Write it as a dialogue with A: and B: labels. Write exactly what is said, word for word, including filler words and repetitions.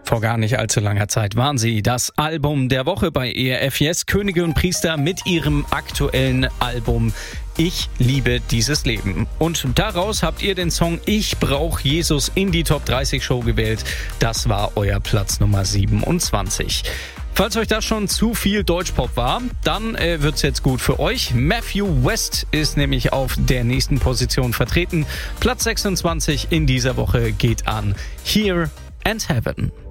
A: Vor gar nicht allzu langer Zeit waren sie das Album der Woche bei E R F Yes, Könige und Priester mit ihrem aktuellen Album Ich liebe dieses Leben. Und daraus habt ihr den Song Ich brauch Jesus in die Top dreißig Show gewählt. Das war euer Platz Nummer siebenundzwanzig. Falls euch das schon zu viel Deutschpop war, dann äh, wird's jetzt gut für euch. Matthew West ist nämlich auf der nächsten Position vertreten. Platz sechsundzwanzig in dieser Woche geht an Here and Heaven.